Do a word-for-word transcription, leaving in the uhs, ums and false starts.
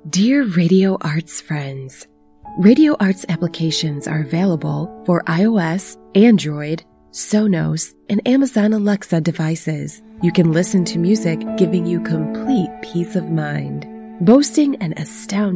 Dear Radio Arts friends, Radio Arts applications are available for iOS, Android, Sonos, and Amazon Alexa devices. You can listen to music giving you complete peace of mind. Boasting an astounding